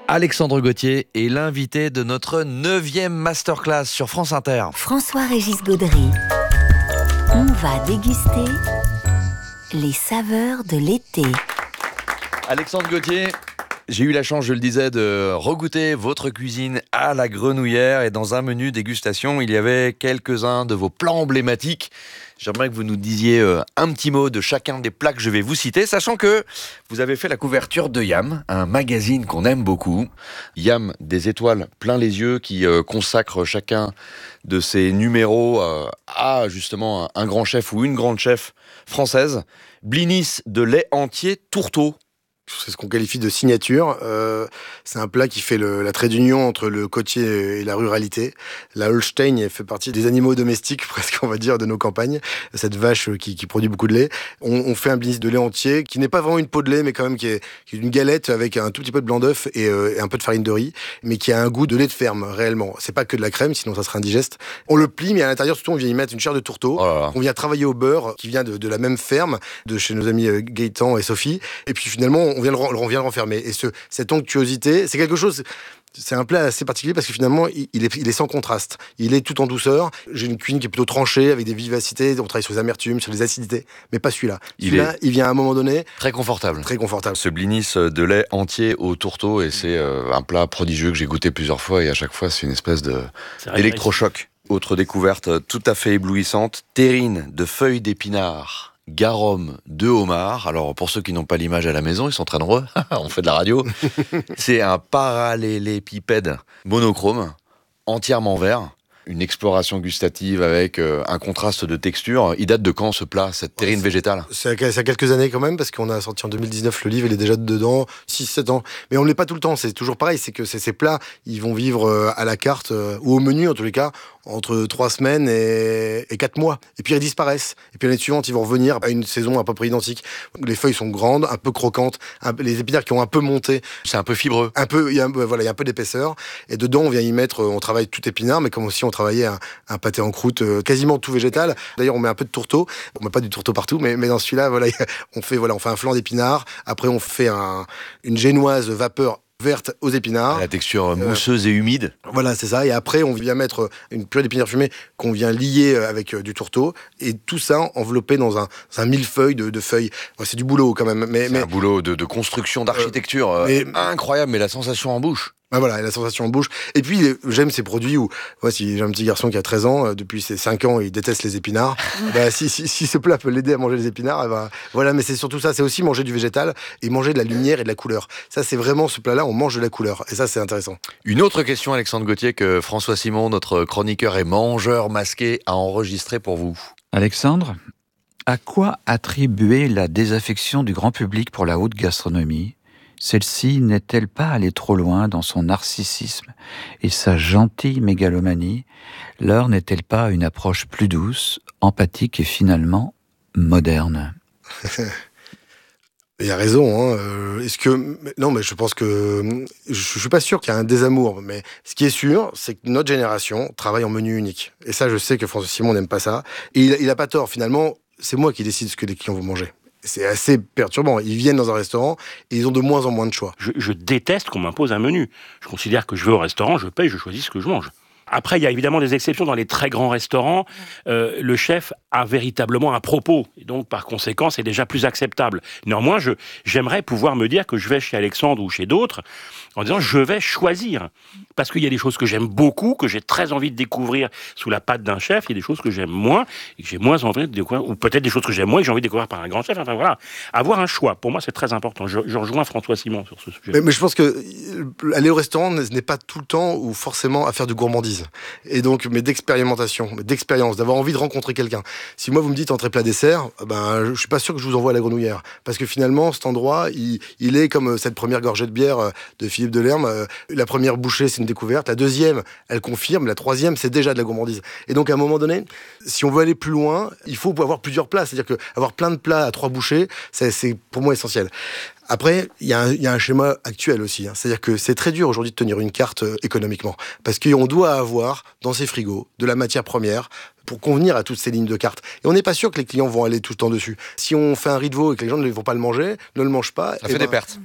Alexandre Gauthier est l'invité de notre 9e masterclass sur France Inter. François-Régis Gaudry. On va déguster les saveurs de l'été. Alexandre Gauthier, j'ai eu la chance, je le disais, de regoûter votre cuisine à la Grenouillère. Et dans un menu dégustation, il y avait quelques-uns de vos plats emblématiques. J'aimerais que vous nous disiez un petit mot de chacun des plats que je vais vous citer, sachant que vous avez fait la couverture de YAM, un magazine qu'on aime beaucoup. YAM, des étoiles plein les yeux, qui consacre chacun de ses numéros à justement un grand chef ou une grande chef française. Blinis de lait entier tourteau. C'est ce qu'on qualifie de signature. C'est un plat qui fait la trait d'union entre le côtier et la ruralité. La Holstein fait partie des animaux domestiques, presque on va dire, de nos campagnes. Cette vache qui produit beaucoup de lait. On fait un blinis de lait entier, qui n'est pas vraiment une peau de lait, mais quand même qui est une galette avec un tout petit peu de blanc d'œuf et un peu de farine de riz, mais qui a un goût de lait de ferme, réellement. C'est pas que de la crème, sinon ça serait indigeste. On le plie, mais à l'intérieur, surtout, on vient y mettre une chair de tourteau. On vient travailler au beurre, qui vient de la même ferme, de chez nos amis Gaëtan et Sophie. Et puis finalement, on vient le renfermer. Et cette onctuosité, c'est quelque chose... C'est un plat assez particulier parce que finalement, il est sans contraste. Il est tout en douceur. J'ai une cuisine qui est plutôt tranchée, avec des vivacités. On travaille sur les amertumes, sur les acidités. Mais pas celui-là. Celui-là, il vient à un moment donné... Très confortable. Très confortable. Ce blinis de lait entier au tourteau, et c'est un plat prodigieux que j'ai goûté plusieurs fois, et à chaque fois, c'est une espèce d'électrochoc. Autre découverte tout à fait éblouissante, terrine de feuilles d'épinards. Garum de homard. Alors, pour ceux qui n'ont pas l'image à la maison, ils sont très nombreux. On fait de la radio. C'est un parallélépipède monochrome, entièrement vert. Une exploration gustative avec un contraste de texture. Il date de quand, ce plat, cette terrine végétale ? Ça a quelques années quand même, parce qu'on a sorti en 2019 le livre, il est déjà dedans, 6-7 ans. Mais on ne l'est pas tout le temps, c'est toujours pareil, c'est que ces plats, ils vont vivre à la carte, ou au menu en tous les cas, entre 3 semaines et 4 mois. Et puis ils disparaissent. Et puis l'année suivante, ils vont revenir à une saison à peu près identique. Les feuilles sont grandes, un peu croquantes, les épinards qui ont un peu monté. C'est un peu fibreux. Il y a un peu d'épaisseur. Et dedans, on vient y mettre, on travaille tout épinard, mais comme aussi on travaillait un pâté en croûte quasiment tout végétal. D'ailleurs, on met un peu de tourteau. On met pas du tourteau partout, mais dans celui-là, on fait un flan d'épinards. Après, on fait une génoise vapeur verte aux épinards. La texture mousseuse et humide. Voilà, c'est ça. Et après, on vient mettre une purée d'épinards fumés qu'on vient lier avec du tourteau. Et tout ça enveloppé dans un millefeuille de feuilles. C'est du boulot quand même. C'est un boulot de construction, d'architecture incroyable, mais la sensation en bouche. Voilà, la sensation en bouche. Et puis, j'aime ces produits où, si j'ai un petit garçon qui a 13 ans, depuis ses 5 ans, il déteste les épinards. Si ce plat peut l'aider à manger les épinards, voilà, mais c'est surtout ça, c'est aussi manger du végétal et manger de la lumière et de la couleur. Ça, c'est vraiment ce plat-là, on mange de la couleur. Et ça, c'est intéressant. Une autre question, Alexandre Gauthier, que François Simon, notre chroniqueur et mangeur masqué, a enregistré pour vous. Alexandre, à quoi attribuer la désaffection du grand public pour la haute gastronomie ? Celle-ci n'est-elle pas allée trop loin dans son narcissisme et sa gentille mégalomanie ? L'heure n'est-elle pas une approche plus douce, empathique et finalement moderne ? Il a raison. Non, mais je pense que je suis pas sûr qu'il y a un désamour. Mais ce qui est sûr, c'est que notre génération travaille en menu unique. Et ça, je sais que François Simon n'aime pas ça. Et il a pas tort. Finalement, c'est moi qui décide ce que les clients vont manger. C'est assez perturbant. Ils viennent dans un restaurant et ils ont de moins en moins de choix. Je déteste qu'on m'impose un menu. Je considère que je vais au restaurant, je paye, je choisis ce que je mange. Après, il y a évidemment des exceptions. Dans les très grands restaurants, le chef a véritablement un propos. Et donc, par conséquent, c'est déjà plus acceptable. Néanmoins, j'aimerais pouvoir me dire que je vais chez Alexandre ou chez d'autres en disant je vais choisir. Parce qu'il y a des choses que j'aime beaucoup, que j'ai très envie de découvrir sous la patte d'un chef. Il y a des choses que j'aime moins et que j'ai moins envie de découvrir. Ou peut-être des choses que j'aime moins et que j'ai envie de découvrir par un grand chef. Enfin voilà. Avoir un choix, pour moi, c'est très important. Je rejoins François Simon sur ce sujet. Mais je pense que aller au restaurant n'est pas tout le temps ou forcément à faire de gourmandise. Et donc, mais d'expérimentation, d'expérience, d'avoir envie de rencontrer quelqu'un. Si moi, vous me dites entrée plat dessert, je suis pas sûr que je vous envoie à la Grenouillère. Parce que finalement, cet endroit, il est comme cette première gorgée de bière de Philippe Delerme. La première bouchée, c'est une découverte. La deuxième, elle confirme. La troisième, c'est déjà de la gourmandise. Et donc, à un moment donné, si on veut aller plus loin, il faut avoir plusieurs plats. C'est-à-dire qu'avoir plein de plats à 3 bouchées, c'est pour moi essentiel. Après, il y a un schéma actuel aussi. C'est-à-dire que c'est très dur aujourd'hui de tenir une carte économiquement. Parce qu'on doit avoir dans ses frigos de la matière première pour convenir à toutes ces lignes de carte. Et on n'est pas sûr que les clients vont aller tout le temps dessus. Si on fait un riz de veau et que les gens ne vont pas le manger, ne le mangent pas... Ça fait des pertes.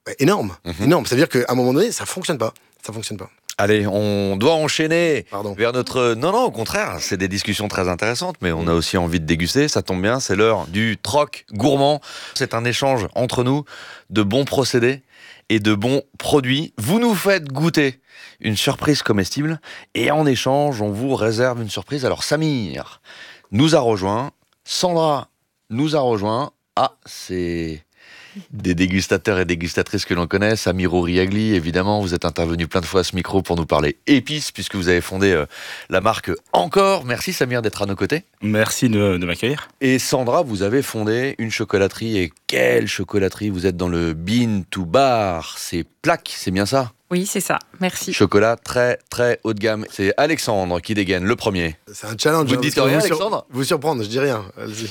Énorme. Énorme. Ça veut dire qu'à un moment donné, ça fonctionne pas. Ça fonctionne pas. Allez, on doit enchaîner Pardon. vers notre... Non, au contraire, c'est des discussions très intéressantes, mais on a aussi envie de déguster, ça tombe bien, c'est l'heure du troc gourmand. C'est un échange entre nous de bons procédés et de bons produits. Vous nous faites goûter une surprise comestible, et en échange, on vous réserve une surprise. Alors Samir nous a rejoint, Sandra nous a rejoint. Ah, c'est... des dégustateurs et dégustatrices que l'on connaît. Samir Ouriagli, évidemment, vous êtes intervenu plein de fois à ce micro pour nous parler épices, puisque vous avez fondé la marque Encore. Merci Samir d'être à nos côtés. Merci de m'accueillir. Et Sandra, vous avez fondé une chocolaterie. Et quelle chocolaterie! Vous êtes dans le bean to bar. C'est Plaque, c'est bien ça? Oui, c'est ça. Merci. Chocolat très très haut de gamme. C'est Alexandre qui dégaine le premier. C'est un challenge. Vous ne dites rien, Alexandre? Vous surprendre, je dis rien. Allez-y.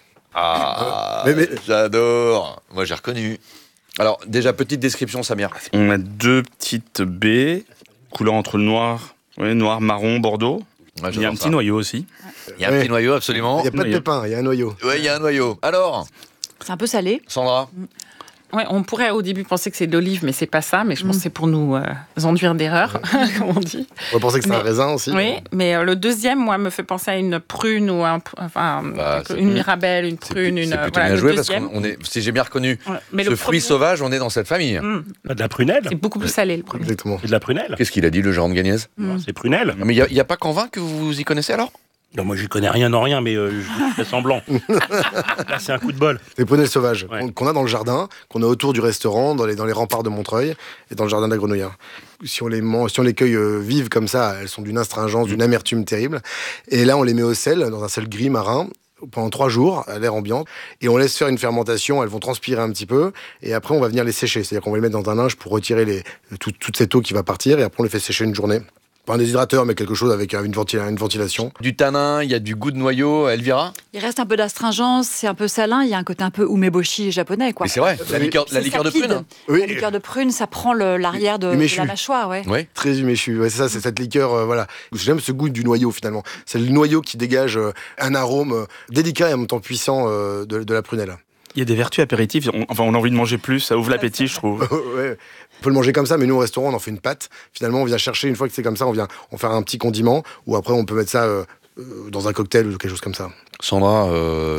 Ah, mais- j'adore. Moi, j'ai reconnu. Alors, déjà, petite description, Samir. On a 2 petites baies, couleur entre le noir, marron, bordeaux. Ouais, Il y a un petit noyau aussi. Il y a un Ouais. petit noyau, absolument. Il n'y a pas de Noyau. pépins, il y a un noyau. Ouais, il y a un noyau. Alors, C'est un peu salé. Sandra, Ouais, on pourrait au début penser que c'est de l'olive, mais c'est pas ça. Mais je pense que c'est pour nous enduire d'erreur, comme on dit. On va penser que c'est un Mais- raisin aussi. Oui, mais le deuxième, moi, me fait penser à une prune ou Bah, c'est- une mirabelle, une c'est prune, c'est une. plutôt Voilà, bien le joué parce deuxième. qu'on est, si j'ai bien reconnu Ouais, mais ce le fruit premier, sauvage, on est dans cette famille. Pas de la prunelle. c'est beaucoup plus salé le premier. Exactement. C'est de la prunelle. Qu'est-ce qu'il a dit, le Jérôme Gagnez? C'est prunelle. Mais il n'y a pas qu'en vin que vous y connaissez alors? Non, moi, je connais rien en rien, mais je fais semblant. Là, c'est un coup de bol. Les prunelles sauvages Ouais. qu'on a dans le jardin, qu'on a autour du restaurant, dans les remparts de Montreuil et dans le jardin de la Grenouillère. Si on les cueille vives comme ça, elles sont d'une astringence, d'une amertume terrible. Et là, on les met au sel, dans un sel gris marin, pendant 3 jours, à l'air ambiant. Et on laisse faire une fermentation, elles vont transpirer un petit peu. Et après, on va venir les sécher. C'est-à-dire qu'on va les mettre dans un linge pour retirer toute cette eau qui va partir. Et après, on les fait sécher une journée. Pas un déshydrateur, mais quelque chose avec une ventilation. Du tanin, il y a du goût de noyau, Elvira? Il reste un peu d'astringence, c'est un peu salin, il y a un côté un peu umeboshi japonais, quoi. Mais c'est vrai, la liqueur C'est de sapide. prune. Hein. Oui. La liqueur de prune, ça prend l'arrière de Huméchu. la mâchoire, ouais. Oui. Très huméchu, ouais, c'est ça, c'est cette liqueur, voilà. J'aime ce goût du noyau finalement. C'est le noyau qui dégage un arôme délicat et en même temps puissant de la prunelle. Il y a des vertus apéritives. On a envie de manger plus, ça ouvre l'appétit, je trouve. Ouais. On peut le manger comme ça, mais nous au restaurant on en fait une pâte. Finalement on vient chercher, une fois que c'est comme ça, on fait un petit condiment, ou après on peut mettre ça dans un cocktail ou quelque chose comme ça. Sandra,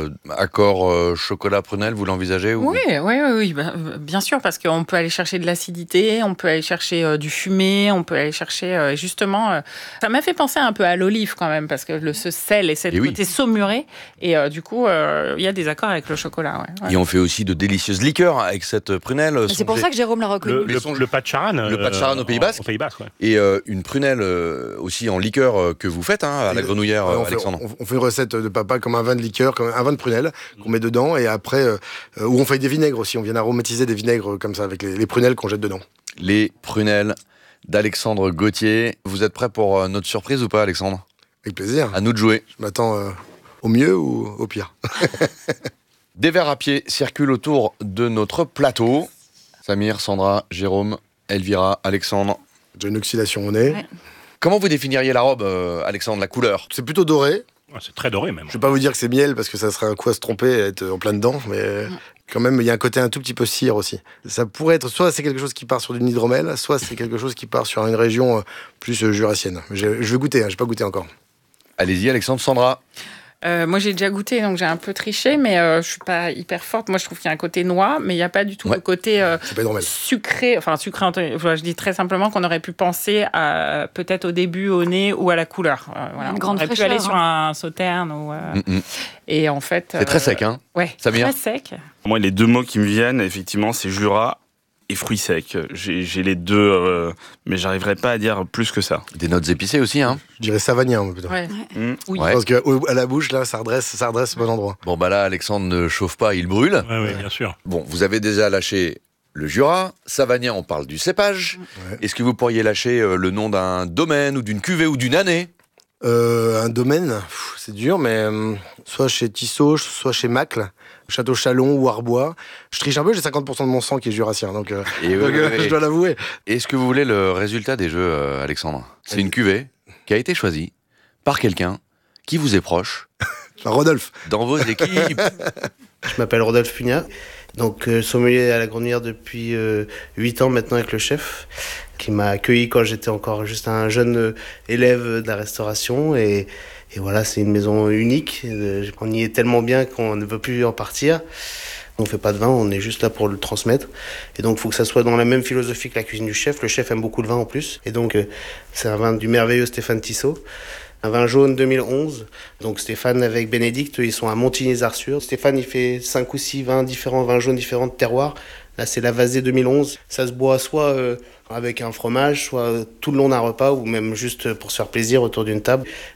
accord chocolat prunelle, vous l'envisagez ou... Oui, bien sûr, parce qu'on peut aller chercher de l'acidité, on peut aller chercher du fumé, on peut aller chercher justement. Ça m'a fait penser un peu à l'olive quand même, parce que ce sel et cette Et oui. côté saumuré, et du coup, il y a des accords avec le chocolat. Ouais. Et on fait aussi de délicieuses liqueurs avec cette prunelle. C'est pour ça que Jérôme l'a reconnu. Le pas de charan. Le pas de charan au Pays Basque. Au Pays Basque, ouais. Et une prunelle aussi en liqueur que vous faites à la Grenouillère, Ouais, Alexandre. on fait une recette de papa comme un vin de liqueur, comme un vin de prunelle qu'on met dedans, et après, où on fait des vinaigres aussi. On vient aromatiser des vinaigres comme ça avec les prunelles qu'on jette dedans. Les prunelles d'Alexandre Gauthier. Vous êtes prêt pour notre surprise ou pas, Alexandre? Avec plaisir. À nous de jouer. Je m'attends au mieux ou au pire. Des verres à pied circulent autour de notre plateau. Samir, Sandra, Jérôme, Elvira, Alexandre. J'ai une oxydation au nez. Ouais. Comment vous définiriez la robe, Alexandre, la couleur? C'est plutôt doré. Ouais, c'est très doré, même. Je vais pas vous dire que c'est miel parce que ça serait un coup à se tromper et être en plein dedans, mais quand même il y a un côté un tout petit peu cire aussi. Ça pourrait être soit c'est quelque chose qui part sur du hydromel, soit c'est quelque chose qui part sur une région plus jurassienne. Je vais goûter, j'ai pas goûté encore. Allez-y, Alexandre, Sandra. Moi, j'ai déjà goûté, donc j'ai un peu triché, mais je suis pas hyper forte. Moi, je trouve qu'il y a un côté noix, mais il n'y a pas du tout Ouais. le côté C'est pas hydromel. sucré. Je dis très simplement qu'on aurait pu penser à peut-être au début au nez ou à la couleur. Voilà. Une grande on aurait pu fraîcheur, aller sur un sauterne ou. Et en fait. C'est très sec, hein? Ouais, Samir. très sec. Moi, les 2 mots qui me viennent, effectivement, c'est Jura et fruits secs. J'ai les 2, mais j'arriverai pas à dire plus que ça. Des notes épicées aussi, hein? Je dirais savagnin moi, plutôt. Ouais. Oui. Ouais. Parce qu'à la bouche là, ça redresse au bon endroit. Bon, bah là, Alexandre ne chauffe pas, il brûle. Oui, bien sûr. Bon, vous avez déjà lâché le Jura. Savagnin, on parle du cépage. Ouais. Est-ce que vous pourriez lâcher le nom d'un domaine ou d'une cuvée ou d'une année? Un domaine, c'est dur, mais soit chez Tissot, soit chez Macle, Château Chalon ou Arbois. Je triche un peu, j'ai 50% de mon sang qui est jurassien, donc, Et je dois l'avouer. Est-ce que vous voulez le résultat des jeux, Alexandre? C'est une cuvée qui a été choisie par quelqu'un qui vous est proche Enfin, Rodolphe. dans vos équipes. Je m'appelle Rodolphe Pugnat. Donc sommelier à la Grenouillère depuis 8 ans maintenant avec le chef, qui m'a accueilli quand j'étais encore juste un jeune élève de la restauration. Et voilà, c'est une maison unique. On y est tellement bien qu'on ne veut plus en partir. On ne fait pas de vin, on est juste là pour le transmettre. Et donc, il faut que ça soit dans la même philosophie que la cuisine du chef. Le chef aime beaucoup le vin en plus. Et donc, c'est un vin du merveilleux Stéphane Tissot. Un vin jaune 2011. Donc, Stéphane avec Bénédicte, ils sont à Montigny-Zarsur. Stéphane, il fait 5 ou 6 vins différents, vins jaunes différents de terroirs. Là, c'est la Vasée 2011. Ça se boit soit avec un fromage, soit tout le long d'un repas, ou même juste pour se faire plaisir autour d'une table.